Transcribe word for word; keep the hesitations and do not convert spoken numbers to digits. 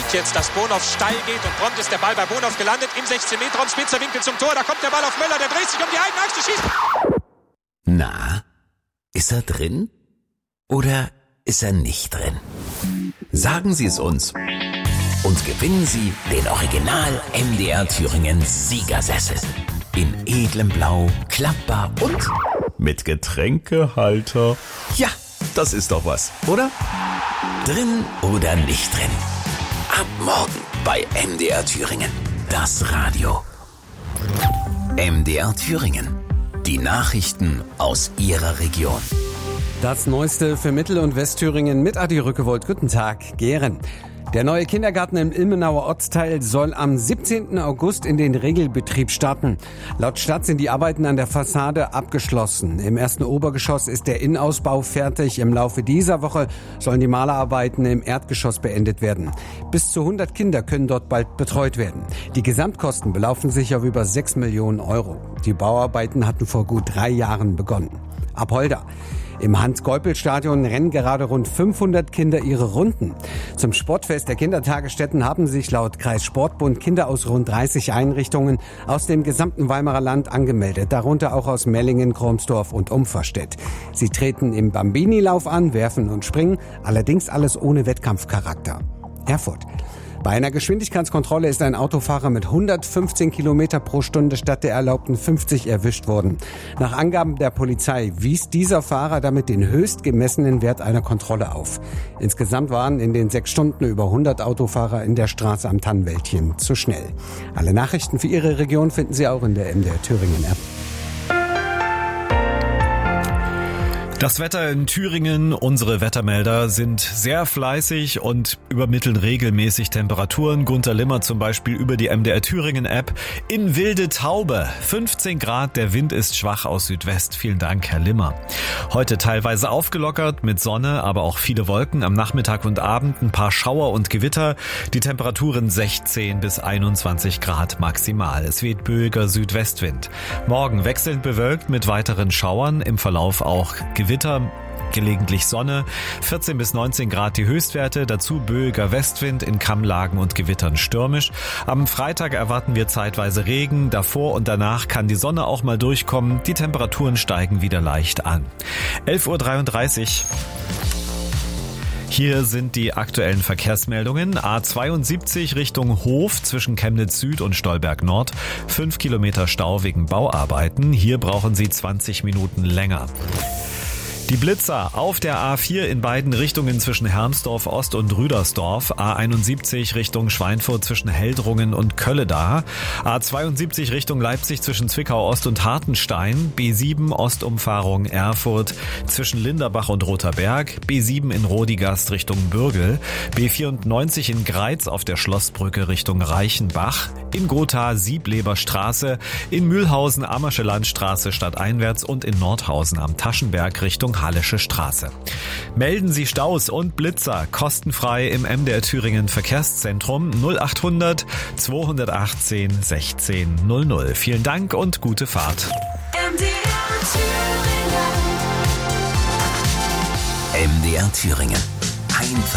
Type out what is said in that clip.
jetzt, dass Bonhoff steil geht und prompt ist der Ball bei Bonhoff gelandet. Im sechzehn Meter Raum, spitzer Winkel zum Tor. Da kommt der Ball auf Möller, der dreht sich um die eigene Achse, schießt. Na, ist er drin? Oder ist er nicht drin? Sagen Sie es uns. Und gewinnen Sie den Original M D R Thüringen Siegersessel. In edlem Blau, klappbar und mit Getränkehalter. Ja, das ist doch was, oder? Drin oder nicht drin? Ab morgen bei M D R Thüringen. Das Radio. M D R Thüringen. Die Nachrichten aus Ihrer Region. Das Neueste für Mittel- und Westthüringen mit Adi Rückewold. Guten Tag, Gehren. Der neue Kindergarten im Ilmenauer Ortsteil soll am siebzehnten August in den Regelbetrieb starten. Laut Stadt sind die Arbeiten an der Fassade abgeschlossen. Im ersten Obergeschoss ist der Innenausbau fertig. Im Laufe dieser Woche sollen die Malerarbeiten im Erdgeschoss beendet werden. Bis zu hundert Kinder können dort bald betreut werden. Die Gesamtkosten belaufen sich auf über sechs Millionen Euro. Die Bauarbeiten hatten vor gut drei Jahren begonnen. Apolda. Im Hans-Geupel-Stadion rennen gerade rund fünfhundert Kinder ihre Runden. Zum Sportfest der Kindertagesstätten haben sich laut Kreissportbund Kinder aus rund dreißig Einrichtungen aus dem gesamten Weimarer Land angemeldet, darunter auch aus Mellingen, Kromsdorf und Umferstedt. Sie treten im Bambini-Lauf an, werfen und springen, allerdings alles ohne Wettkampfcharakter. Erfurt. Bei einer Geschwindigkeitskontrolle ist ein Autofahrer mit hundertfünfzehn Kilometer pro Stunde statt der erlaubten fünfzig erwischt worden. Nach Angaben der Polizei wies dieser Fahrer damit den höchst gemessenen Wert einer Kontrolle auf. Insgesamt waren in den sechs Stunden über hundert Autofahrer in der Straße am Tannenwäldchen zu schnell. Alle Nachrichten für Ihre Region finden Sie auch in der M D R Thüringen App. Das Wetter in Thüringen, unsere Wettermelder sind sehr fleißig und übermitteln regelmäßig Temperaturen. Gunter Limmer zum Beispiel über die M D R Thüringen App. In Wilde Taube, fünfzehn Grad, der Wind ist schwach aus Südwest. Vielen Dank, Herr Limmer. Heute teilweise aufgelockert mit Sonne, aber auch viele Wolken. Am Nachmittag und Abend ein paar Schauer und Gewitter. Die Temperaturen sechzehn bis einundzwanzig Grad maximal. Es weht böiger Südwestwind. Morgen wechselnd bewölkt mit weiteren Schauern, im Verlauf auch Gewitter. Gewitter, gelegentlich Sonne, vierzehn bis neunzehn Grad die Höchstwerte, dazu böiger Westwind, in Kammlagen und Gewittern stürmisch. Am Freitag erwarten wir zeitweise Regen, davor und danach kann die Sonne auch mal durchkommen, die Temperaturen steigen wieder leicht an. elf Uhr dreiunddreißig. Hier sind die aktuellen Verkehrsmeldungen. A zweiundsiebzig Richtung Hof zwischen Chemnitz Süd und Stolberg Nord. fünf Kilometer Stau wegen Bauarbeiten. Hier brauchen Sie zwanzig Minuten länger. Die Blitzer auf der A vier in beiden Richtungen zwischen Hermsdorf Ost und Rüdersdorf, A einundsiebzig Richtung Schweinfurt zwischen Heldrungen und Kölledar, A zweiundsiebzig Richtung Leipzig zwischen Zwickau Ost und Hartenstein, B sieben Ostumfahrung Erfurt zwischen Linderbach und Rotherberg, B sieben in Rodigast Richtung Bürgel, B vierundneunzig in Greiz auf der Schlossbrücke Richtung Reichenbach, in Gotha Siebleber Straße, in Mühlhausen Ammersche Landstraße stadteinwärts und in Nordhausen am Taschenberg Richtung Hallische Straße. Melden Sie Staus und Blitzer kostenfrei im M D R Thüringen Verkehrszentrum null achthundert zweihundertachtzehn sechzehn null null. Vielen Dank und gute Fahrt. M D R Thüringen. M D R Thüringen. Einfach